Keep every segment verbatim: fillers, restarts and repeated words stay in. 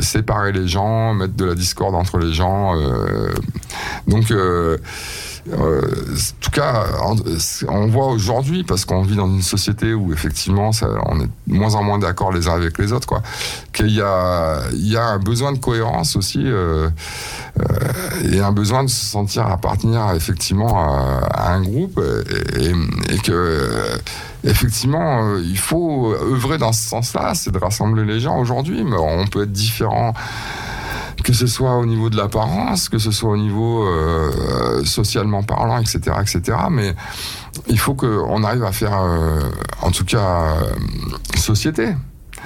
séparer les gens, mettre de la discorde entre les gens. Euh, donc, euh, euh, en tout cas, on, on voit aujourd'hui, parce qu'on vit dans une société où effectivement, ça, on est de moins en moins d'accord les uns avec les autres, quoi, qu'il y a, il y a un besoin de cohérence aussi, euh, euh, et un besoin de se sentir appartenir effectivement à, à un groupe, et, et, et que euh, effectivement, euh, il faut œuvrer dans ce sens-là, c'est de rassembler les gens aujourd'hui, mais on peut être différent, que ce soit au niveau de l'apparence, que ce soit au niveau euh, socialement parlant, et cetera, et cetera. Mais il faut qu'on arrive à faire, euh, en tout cas, euh, société.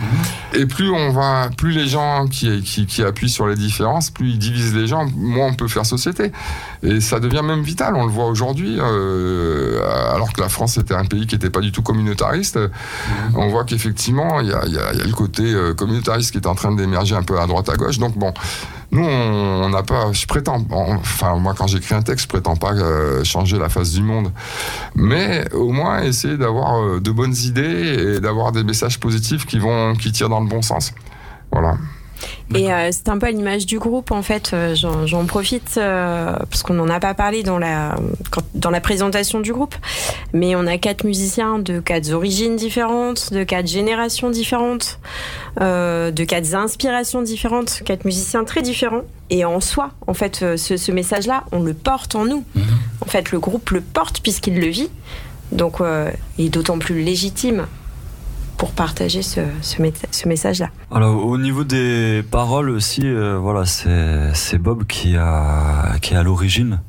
Et plus on va, plus les gens qui, qui, qui appuient sur les différences, plus ils divisent les gens, moins on peut faire société. Et ça devient même vital, on le voit aujourd'hui, euh, alors que la France était un pays qui n'était pas du tout communautariste, mmh. on voit qu'effectivement, il y a, y, a, y a le côté euh, communautariste qui est en train d'émerger un peu à droite à gauche. Donc bon, nous, on n'a pas, je prétends, enfin moi quand j'écris un texte, je prétends pas euh, changer la face du monde, mais au moins essayer d'avoir euh, de bonnes idées et d'avoir des messages positifs qui vont, qui tirent dans le bon sens. Voilà. Et euh, c'est un peu à l'image du groupe en fait, euh, j'en, j'en profite euh, parce qu'on n'en a pas parlé dans la, quand, dans la présentation du groupe, mais on a quatre musiciens de quatre origines différentes, de quatre générations différentes, euh, de quatre inspirations différentes, quatre musiciens très différents. Et en soi, en fait, ce, ce message-là, on le porte en nous. Mmh. En fait, le groupe le porte puisqu'il le vit, donc euh, il est d'autant plus légitime pour partager ce, ce, ce message-là. Alors au niveau des paroles aussi, euh, voilà, c'est, c'est Bob qui a qui est à l'origine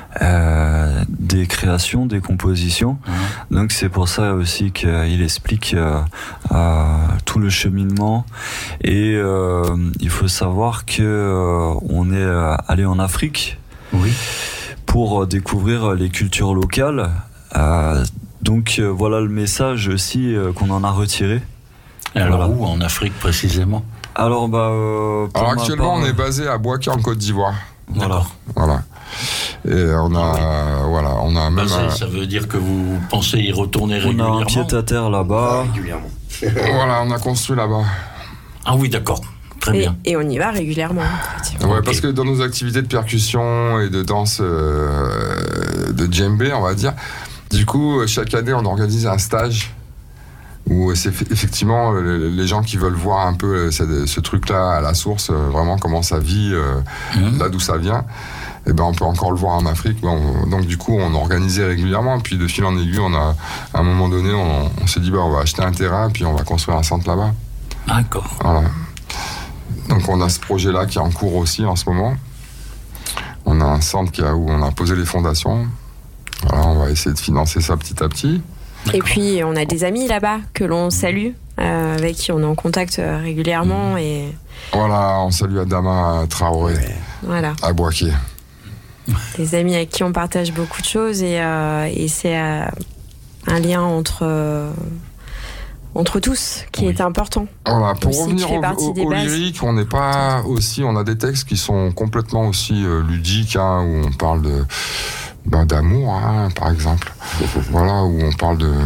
euh, des créations, des compositions. Mmh. Donc c'est pour ça aussi qu'il explique euh, euh, tout le cheminement. Et euh, il faut savoir que euh, on est allé en Afrique, oui, pour découvrir les cultures locales. Euh, Donc euh, voilà le message aussi euh, qu'on en a retiré. Et alors voilà. Où en Afrique précisément? Alors bah. Euh, alors actuellement part, on est basé à Bouaké en Côte d'Ivoire. Voilà. Voilà. Et on a, ah oui. voilà, on a même. Basé, un... ça veut dire que vous pensez y retourner régulièrement? On a un pied à terre là-bas. Régulièrement. Voilà, on a construit là-bas. Ah oui, d'accord. Très et, bien. Et on y va régulièrement. Ouais, okay. Parce que dans nos activités de percussion et de danse, euh, de djembé, on va dire. Du coup, chaque année, on organise un stage où c'est effectivement les gens qui veulent voir un peu ce, ce truc-là à la source, vraiment comment ça vit, mmh. là d'où ça vient. Et ben, on peut encore le voir en Afrique. Bon, donc du coup, on organisait régulièrement. Puis de fil en aiguille, on a, à un moment donné, on, on s'est dit, bah, on va acheter un terrain, puis on va construire un centre là-bas. D'accord. Voilà. Donc on a ce projet-là qui est en cours aussi en ce moment. On a un centre qui a, où on a posé les fondations. Voilà, on va essayer de financer ça petit à petit. Et puis, on a des amis là-bas que l'on salue, euh, avec qui on est en contact régulièrement. Mmh. Et... Voilà, on salue Adama Traoré, ouais. Voilà. À Bouaké. Des amis avec qui on partage beaucoup de choses et, euh, et c'est euh, un lien entre, euh, entre tous qui oui. est important. Voilà, pour aussi, revenir au, au, au lyrique, on n'est pas aussi, on a des textes qui sont complètement aussi euh, ludiques, hein, où on parle de Ben, d'amour, hein, par exemple. Voilà, où on parle de,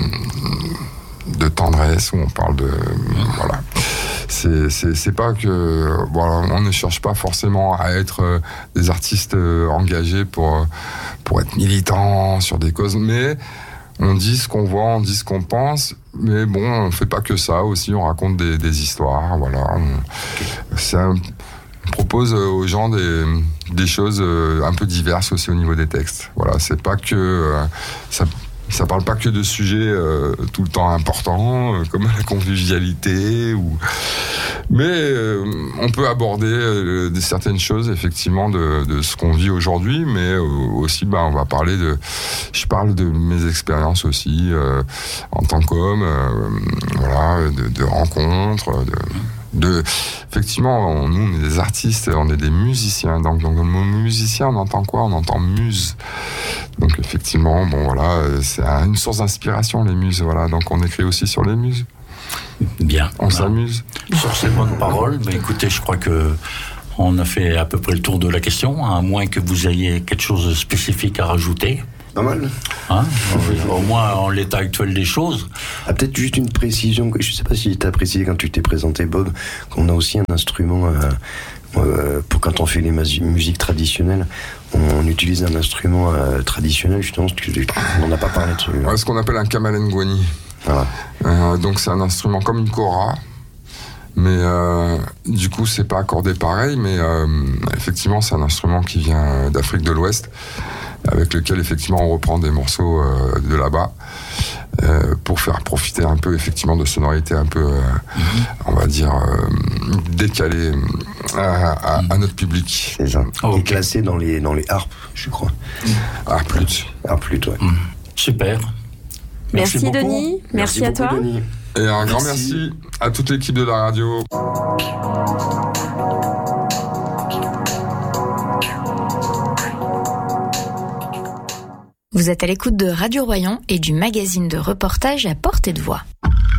de tendresse, où on parle de... Voilà. C'est, c'est, c'est pas que... Voilà, on ne cherche pas forcément à être euh, des artistes euh, engagés pour, pour être militants sur des causes, mais on dit ce qu'on voit, on dit ce qu'on pense, mais bon, on fait pas que ça aussi, on raconte des, des histoires, voilà. On, c'est un... On propose aux gens des, des choses un peu diverses aussi au niveau des textes. Voilà, c'est pas que euh, ça, ça parle pas que de sujets euh, tout le temps importants euh, comme la convivialité ou. Mais euh, on peut aborder euh, des certaines choses effectivement de, de ce qu'on vit aujourd'hui, mais euh, aussi, bah, on va parler de. Je parle de mes expériences aussi euh, en tant qu'homme, euh, voilà, de, de rencontres, de. De, effectivement, on, nous, on est des artistes, on est des musiciens. Donc, donc, le mot musicien, on entend quoi? On entend muse. Donc, effectivement, bon, voilà, c'est une source d'inspiration, les muses. Voilà, donc, on écrit aussi sur les muses. Bien. On voilà. s'amuse. Sur ces bonnes paroles, mais écoutez, je crois que on a fait à peu près le tour de la question, à moins que vous ayez quelque chose de spécifique à rajouter. Pas mal. Hein Au moins en l'état actuel des choses. Ah, peut-être juste une précision, je ne sais pas si tu as précisé quand tu t'es présenté, Bob, qu'on a aussi un instrument, euh, euh, pour quand on fait les mas- musiques traditionnelles, on, on utilise un instrument euh, traditionnel, justement, on n'en a pas parlé de celui-là. Ouais, ce qu'on appelle un kamalengwani. Voilà. Euh, donc c'est un instrument comme une kora, mais euh, du coup c'est pas accordé pareil, mais euh, effectivement c'est un instrument qui vient d'Afrique de l'Ouest, avec lequel effectivement on reprend des morceaux euh, de là-bas euh, pour faire profiter un peu effectivement de sonorités un peu, euh, mm-hmm. on va dire, euh, décalées à, à, à notre public. C'est ça. Oh, Et okay. classé dans les, dans les harpes, je crois. Harpluth. Harpluth, ouais. Mm. Super. Merci, Merci Denis. Merci, Merci à beaucoup, toi. Denis. Et un grand merci à toute l'équipe de la radio. Vous êtes à l'écoute de Radio Royan et du magazine de reportage à portée de voix.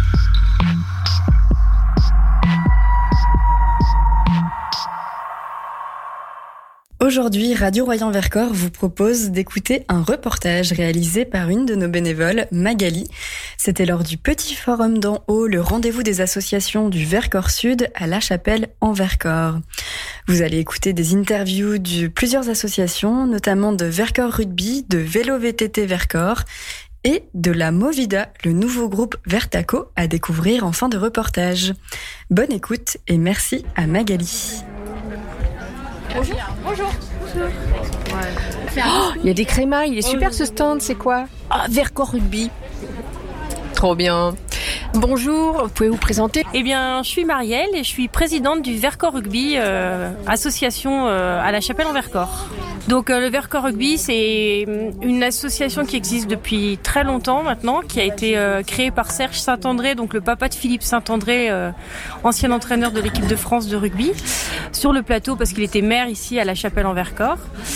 Aujourd'hui, Radio Royan-Vercors vous propose d'écouter un reportage réalisé par une de nos bénévoles, Magali. C'était lors du Petit Forum d'en haut, le rendez-vous des associations du Vercors Sud à La Chapelle en Vercors. Vous allez écouter des interviews de plusieurs associations, notamment de Vercors Rugby, de Vélo V T T Vercors et de la Movida, le nouveau groupe Vertaco à découvrir en fin de reportage. Bonne écoute et merci à Magali. Bonjour. Bonjour. Bonjour. Oh, il y a des crémas, il est super ce stand, c'est quoi? Ah, Vercors Rugby. Trop bien. Bonjour, vous pouvez vous présenter? Eh bien, je suis Marielle et je suis présidente du Vercors Rugby, euh, association euh, à La Chapelle en Vercors. Donc euh, le Vercors Rugby, c'est une association qui existe depuis très longtemps maintenant, qui a été euh, créée par Serge Saint-André, donc le papa de Philippe Saint-André, euh, ancien entraîneur de l'équipe de France de rugby, sur le plateau parce qu'il était maire ici à La Chapelle en Vercors.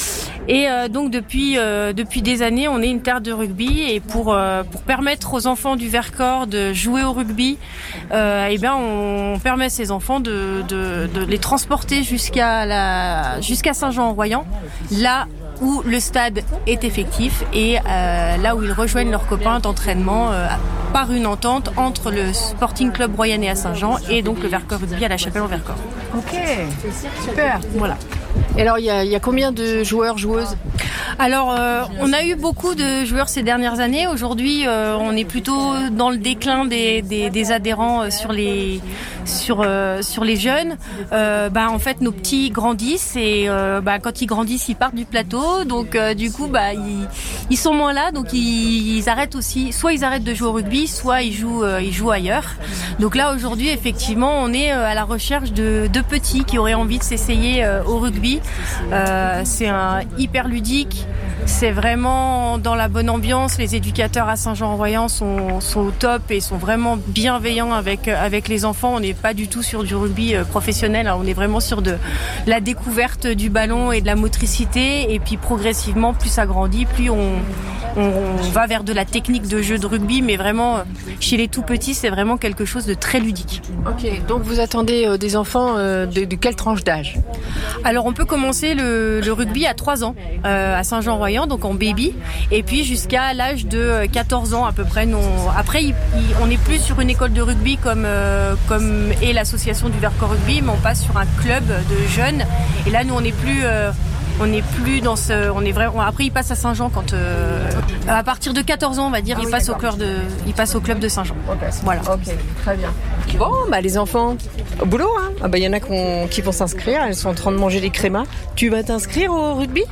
Et euh, donc depuis euh, depuis des années, on est une terre de rugby et pour euh, pour permettre aux enfants du Vercors de jouer au rugby, euh, et bien on permet à ces enfants de, de de les transporter jusqu'à la jusqu'à Saint-Jean-en-Royan, là où le stade est effectif et euh, là où ils rejoignent leurs copains d'entraînement euh, par une entente entre le Sporting Club Royannais à Saint-Jean et donc le Vercors Rugby à La Chapelle en Vercors. Ok, super. Voilà. Et alors, il y, y a combien de joueurs, joueuses? Alors, euh, on a eu beaucoup de joueurs ces dernières années. Aujourd'hui, euh, on est plutôt dans le déclin des, des, des adhérents sur les, sur, euh, sur les jeunes. Euh, bah, en fait, nos petits grandissent et euh, bah, quand ils grandissent, ils partent du plateau. Donc, euh, du coup, bah, ils, ils sont moins là. Donc, ils, ils arrêtent aussi. Soit ils arrêtent de jouer au rugby, soit ils jouent, euh, ils jouent ailleurs. Donc là, aujourd'hui, effectivement, on est à la recherche de, de petits qui auraient envie de s'essayer euh, au rugby. Euh, c'est un hyper ludique. C'est vraiment dans la bonne ambiance. Les éducateurs à Saint-Jean-en-Royan sont, sont au top et sont vraiment bienveillants avec, avec les enfants. On n'est pas du tout sur du rugby professionnel. On est vraiment sur de la découverte du ballon et de la motricité. Et puis progressivement, plus ça grandit, plus on, on, on va vers de la technique de jeu de rugby. Mais vraiment, chez les tout petits, c'est vraiment quelque chose de très ludique. Ok, donc vous attendez euh, des enfants euh, de, de quelle tranche d'âge? Alors on peut commencer le, le rugby à trois ans euh, à Saint-Jean-en-Royan, donc en baby, et puis jusqu'à l'âge de quatorze ans à peu près. Nous, on, après, il, il, on n'est plus sur une école de rugby comme, euh, comme est l'association du Vercors Rugby, mais on passe sur un club de jeunes. Et là, nous, on n'est plus... Euh, On n'est plus dans ce, on est vraiment. Après, il passe à Saint-Jean quand, euh, à partir de quatorze ans, on va dire, ah oui, il passe d'accord. au club de, il passe au club de Saint-Jean. Okay. Voilà. Ok, très bien. Bon, bah les enfants, au boulot, hein. Ah bah il y en a qu'on, qui vont s'inscrire. Elles sont en train de manger des crémas. Tu vas t'inscrire au rugby?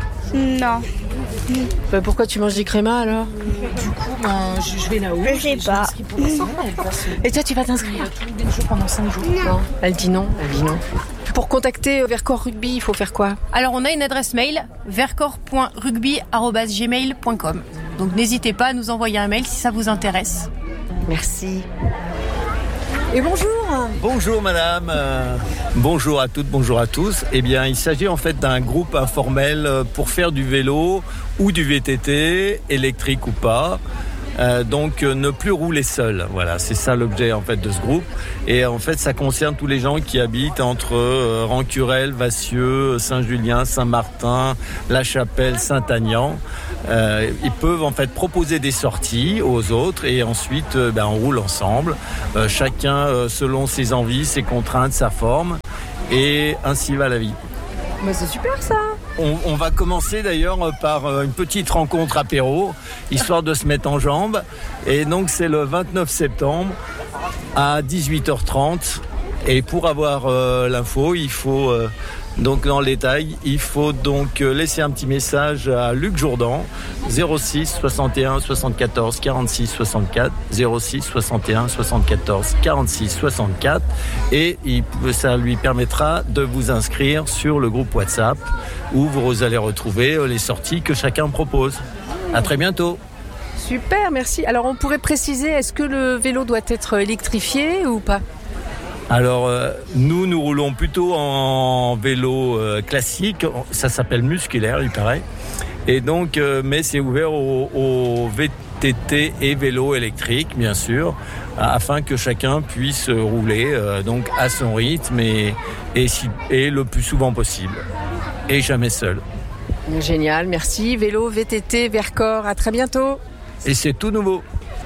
Non. Bah pourquoi tu manges des crémas alors? Du coup, ben, je, je vais là-haut. Je sais pas. Et toi, tu vas t'inscrire? Tous les jours pendant cinq jours. Non. Elle dit non. Elle dit non. Pour contacter Vercors Rugby, il faut faire quoi? Alors, on a une adresse mail, vercors point rugby arobase gmail point com. Donc, n'hésitez pas à nous envoyer un mail si ça vous intéresse. Merci. Et bonjour. Bonjour madame, euh, bonjour à toutes, bonjour à tous. Eh bien, il s'agit en fait d'un groupe informel pour faire du vélo ou du V T T, électrique ou pas. Euh, donc euh, ne plus rouler seul. Voilà, c'est ça l'objet en fait de ce groupe. Et en fait, ça concerne tous les gens qui habitent entre euh, Rancurel, Vassieux, Saint-Julien, Saint-Martin, La Chapelle, Saint-Agnan. Euh, ils peuvent en fait proposer des sorties aux autres et ensuite euh, ben, on roule ensemble, euh, chacun euh, selon ses envies, ses contraintes, sa forme, et ainsi va la vie. Bah, c'est super ça. On, on va commencer d'ailleurs par une petite rencontre apéro, histoire de se mettre en jambes. Et donc c'est le vingt-neuf septembre à dix-huit heures trente. Et pour avoir euh, l'info, il faut, euh, donc dans le détail, il faut donc laisser un petit message à Luc Jourdan, zéro six soixante et un soixante-quatorze quarante-six soixante-quatre, zéro six soixante et un soixante-quatorze quarante-six soixante-quatre, et il, ça lui permettra de vous inscrire sur le groupe WhatsApp où vous allez retrouver les sorties que chacun propose. À très bientôt. Super, merci. Alors on pourrait préciser, est-ce que le vélo doit être électrifié ou pas ? Alors, euh, nous, nous roulons plutôt en vélo euh, classique. Ça s'appelle musculaire, il paraît. Et donc, euh, mais c'est ouvert au, au V T T et vélo électrique, bien sûr, afin que chacun puisse rouler euh, donc à son rythme et, et, et le plus souvent possible. Et jamais seul. Génial, merci. Vélo, V T T, Vercors, à très bientôt. Et c'est tout nouveau.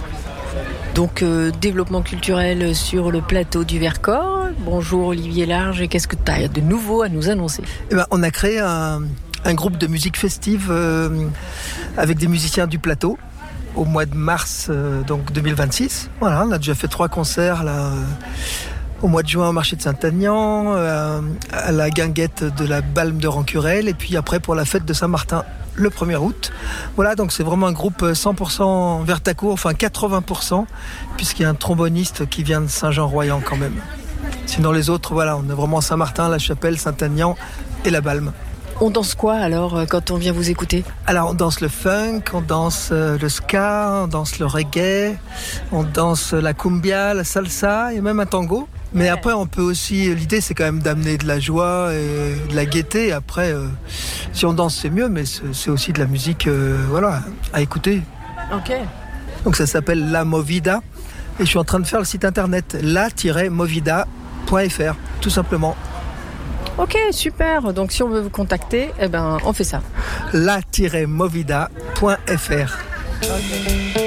Donc, euh, développement culturel sur le plateau du Vercors. Bonjour Olivier Large, qu'est-ce que tu as de nouveau à nous annoncer ? Eh ben, on a créé un, un groupe de musique festive euh, avec des musiciens du plateau au mois de mars euh, donc deux mille vingt-six. Voilà, on a déjà fait trois concerts là, euh, au mois de juin au marché de Saint-Agnan, euh, à la guinguette de la Balme de Rancurel, et puis après pour la fête de Saint-Martin le premier août. Voilà, donc c'est vraiment un groupe cent pour cent Vertacourt, enfin quatre-vingts pour cent, puisqu'il y a un tromboniste qui vient de Saint-Jean-Royan quand même. Sinon les autres, voilà, on est vraiment Saint-Martin, La Chapelle, Saint-Agnan et la Balme. On danse quoi alors quand on vient vous écouter ? Alors on danse le funk, on danse le ska, on danse le reggae, on danse la cumbia, la salsa et même un tango. Mais après, on peut aussi, l'idée c'est quand même d'amener de la joie et de la gaieté. Après, euh, si on danse, c'est mieux, mais c'est, c'est aussi de la musique, euh, voilà, à écouter. Ok. Donc ça s'appelle La Movida, et je suis en train de faire le site internet la tiret movida point f r, tout simplement. Ok, super. Donc si on veut vous contacter, eh ben, on fait ça. la tiret movida point f r. Okay.